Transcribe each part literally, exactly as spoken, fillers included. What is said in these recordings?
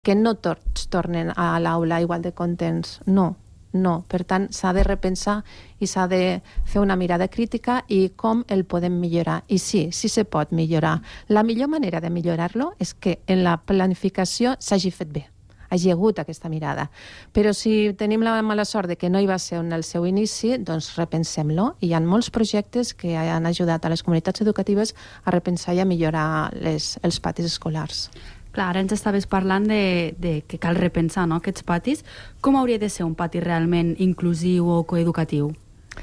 que no tots tornen a l'aula igual de contents. No, no. Per tant, s'ha de repensar i s'ha de fer una mirada crítica i com el podem millorar. I sí, sí se pot millorar. La millor manera de millorar-lo és que en la planificació s'hagi fet bé, hagi hagut aquesta mirada. Però si tenim la mala sort de que no hi va ser en el seu inici, doncs repensem-lo. Hi ha molts projectes que han ajudat a les comunitats educatives a repensar i a millorar les, els patis escolars. Clar, ara ens estaves parlant de, de que cal repensar, no?, aquests patis. Com hauria de ser un pati realment inclusiu o coeducatiu?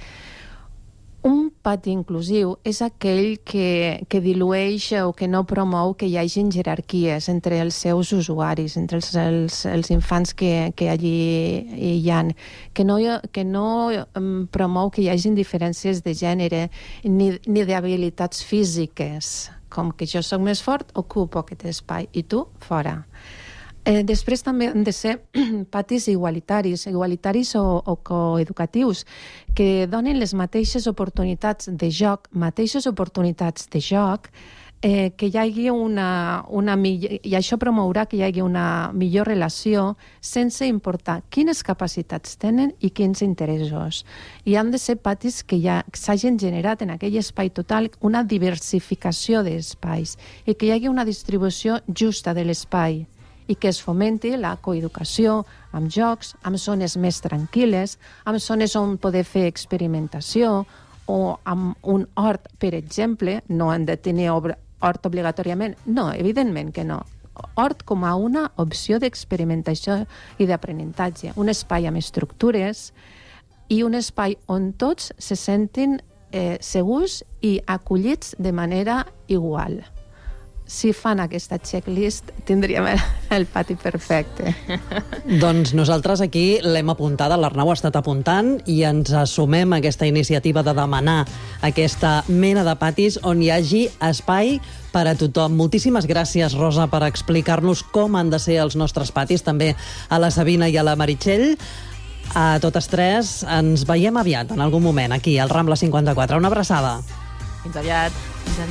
Un pati inclusiu és aquell que, que dilueix o que no promou que hi hagin jerarquies entre els seus usuaris, entre els, els, els infants que, que allí hi ha, que no, que no promou que hi hagin diferències de gènere ni, ni d'habilitats físiques, com que jo sóc més fort, ocupo aquest espai i tu, fora. Eh, després també han de ser patis igualitaris, igualitaris o, o coeducatius, que donin les mateixes oportunitats de joc, mateixes oportunitats de joc, eh, que hi hagi una, una millor, i això promourà que hi hagi una millor relació sense importar quines capacitats tenen i quins interessos. I han de ser patis que ja s'hagin generat en aquell espai total una diversificació d'espais i que hi hagi una distribució justa de l'espai i que es fomenti la coeducació amb jocs, amb zones més tranquil·les, amb zones on poder fer experimentació o amb un hort, per exemple. No han de tenir hort obligatòriament. No, evidentment que no. Hort com a una opció d'experimentació i d'aprenentatge. Un espai amb estructures i un espai on tots se sentin eh, segurs i acollits de manera igual. Si fan aquesta checklist, tindríem el pati perfecte. Doncs nosaltres aquí l'hem apuntada, l'Arnau ha estat apuntant i ens assumem a aquesta iniciativa de demanar aquesta mena de patis on hi hagi espai per a tothom. Moltíssimes gràcies, Rosa, per explicar-nos com han de ser els nostres patis, també a la Sabina i a la Meritxell. A totes tres ens veiem aviat, en algun moment, aquí, al Rambla cinquanta-quatre. Una abraçada. Fins aviat.